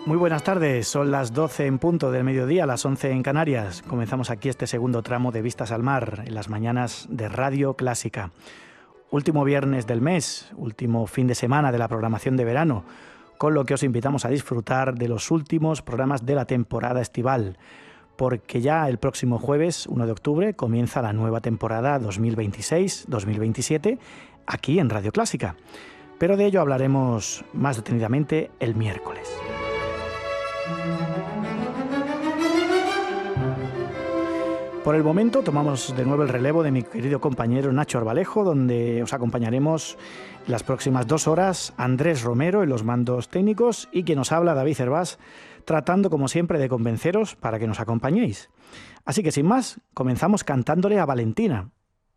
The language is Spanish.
Muy buenas tardes, son las 12 en punto del mediodía, las 11 en Canarias. Comenzamos aquí este segundo tramo de Vistas al Mar, en las mañanas de Radio Clásica. Último viernes del mes, último fin de semana de la programación de verano, con lo que os invitamos a disfrutar de los últimos programas de la temporada estival, porque ya el próximo jueves, 1 de octubre, comienza la nueva temporada 2026-2027 aquí en Radio Clásica. Pero de ello hablaremos más detenidamente el miércoles. Por el momento tomamos de nuevo el relevo de mi querido compañero Nacho Arbalejo, donde os acompañaremos las próximas 2 horas Andrés Romero en los mandos técnicos y quien nos habla David Cervás, tratando como siempre de convenceros para que nos acompañéis. Así que sin más, comenzamos cantándole a Valentina,